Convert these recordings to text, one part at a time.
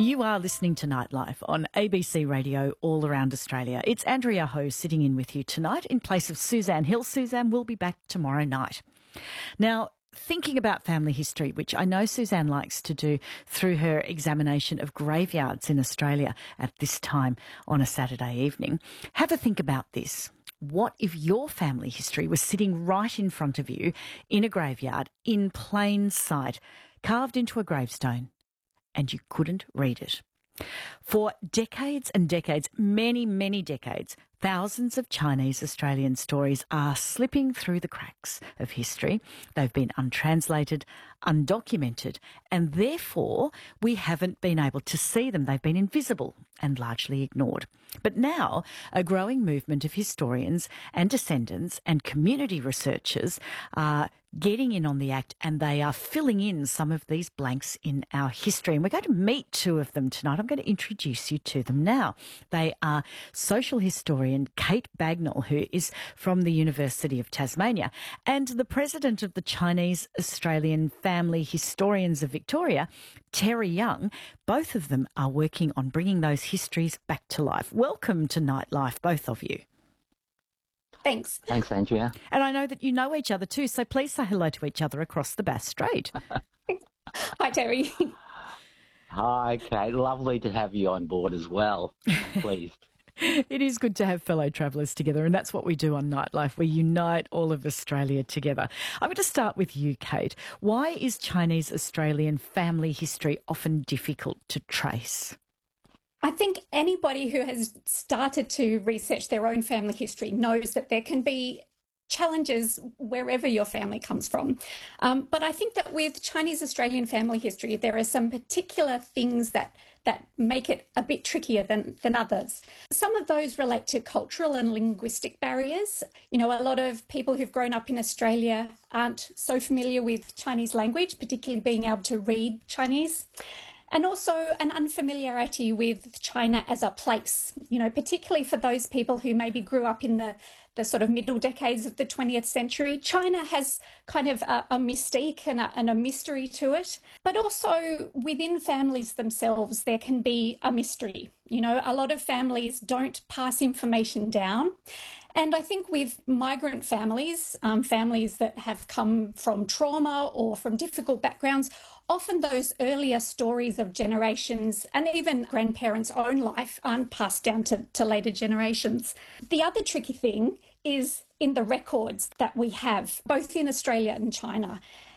You are listening to Nightlife on ABC Radio all around Australia. It's Andrea Ho sitting in with you tonight in place of Suzanne Hill. Suzanne will be back tomorrow night. Now, thinking about family history, which I know Suzanne likes to do through her examination of graveyards in Australia at this time on a Saturday evening, have a think about this. What if your family history was sitting right in front of you in a graveyard in plain sight, carved into a gravestone, and you couldn't read it? For decades and decades, many, many decades, thousands of Chinese Australian stories are slipping through the cracks of history. They've been untranslated, undocumented, and therefore we haven't been able to see them. They've been invisible and largely ignored. But now, a growing movement of historians and descendants and community researchers are getting in on the act, and they are filling in some of these blanks in our history. And we're going to meet two of them tonight. I'm going to introduce you to them now. They are social historian Kate Bagnall, who is from the University of Tasmania, and the president of the Chinese Australian Family Historians of Victoria, Terry Young. Both of them are working on bringing those histories back to life. Welcome to Nightlife, both of you. Thanks. Thanks, Andrea. And I know that you know each other too, so please say hello to each other across the Bass Strait. Hi, Terry. Hi, Kate. Lovely to have you on board as well. Pleased. It is good to have fellow travellers together, and that's what we do on Nightlife. We unite all of Australia together. I'm going to start with you, Kate. Why is Chinese Australian family history often difficult to trace? I think anybody who has started to research their own family history knows that there can be challenges wherever your family comes from. But I think that with Chinese Australian family history, there are some particular things that make it a bit trickier than others. Some of those relate to cultural and linguistic barriers. You know, a lot of people who've grown up in Australia aren't so familiar with Chinese language, particularly being able to read Chinese. And also an unfamiliarity with China as a place, you know, particularly for those people who maybe grew up in the sort of middle decades of the 20th century. China has kind of a mystique and a mystery to it. But also within families themselves, there can be a mystery. You know, a lot of families don't pass information down. And I think with migrant families, families that have come from trauma or from difficult backgrounds, often those earlier stories of generations and even grandparents' own life aren't passed down to later generations. The other tricky thing is in the records that we have, both in Australia and China.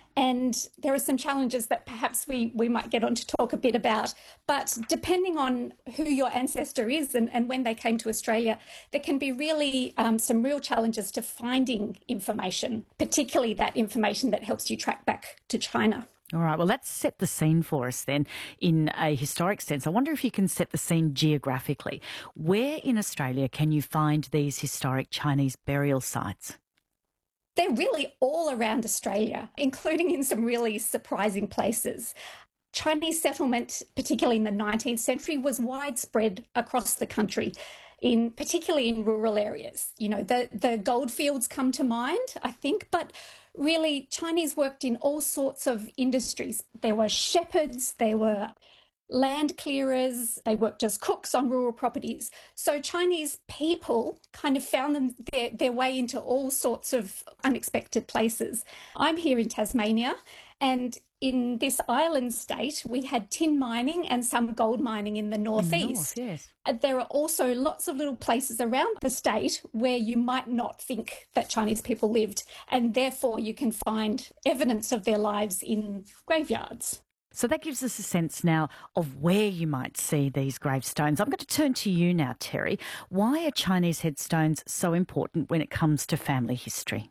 And there are some challenges that perhaps we might get on to talk a bit about. But depending on who your ancestor is and when they came to Australia, there can be really some real challenges to finding information, particularly that information that helps you track back to China. All right, well, let's set the scene for us then in a historic sense. I wonder if you can set the scene geographically. Where in Australia can you find these historic Chinese burial sites? They're really all around Australia, including in some really surprising places. Chinese settlement, particularly in the 19th century, was widespread across the country, particularly in rural areas. You know, the goldfields come to mind, I think, but really Chinese worked in all sorts of industries. There were shepherds, there were land clearers, they worked as cooks on rural properties. So Chinese people kind of found their way into all sorts of unexpected places. I'm here in Tasmania, and in this island state, we had tin mining and some gold mining in the northeast. Yes. There are also lots of little places around the state where you might not think that Chinese people lived, and therefore you can find evidence of their lives in graveyards. So that gives us a sense now of where you might see these gravestones. I'm going to turn to you now, Terry. Why are Chinese headstones so important when it comes to family history?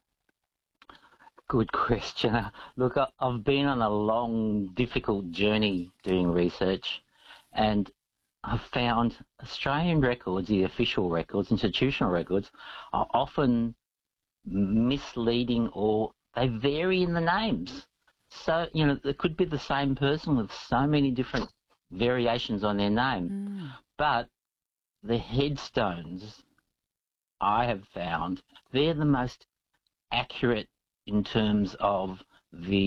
Good question. Look, I've been on a long, difficult journey doing research, and I've found Australian records, the official records, institutional records, are often misleading or they vary in the names. So, you know, it could be the same person with so many different variations on their name. But the headstones, I have found, they're the most accurate in terms of the